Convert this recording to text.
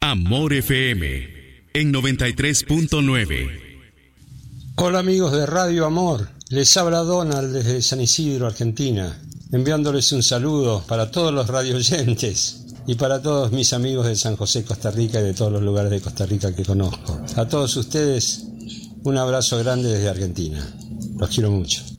Amor FM en 93.9. Hola amigos de Radio Amor, les habla Donald desde San Isidro, Argentina, enviándoles un saludo para todos los radioyentes y para todos mis amigos de San José, Costa Rica y de todos los lugares de Costa Rica que conozco. A todos ustedes, un abrazo grande desde Argentina. Los quiero mucho.